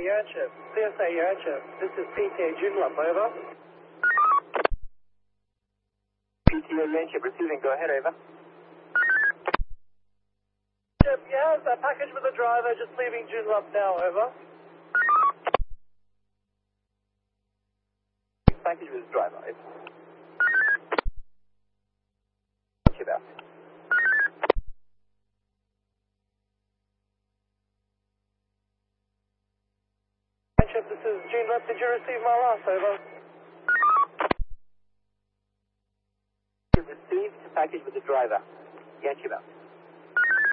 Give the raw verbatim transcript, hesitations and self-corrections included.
Yanchep. C S A Yanchep. This is P T A Joondalup, over. P T A Yanchep receiving, go ahead, over. Yep, yeah, a package with a driver just leaving Joondalup now, over. Package with a driver, over. Yanchep out. Yanchep, this is Joondalup. Did you receive my last, over? Received package with a driver. Yanchep out.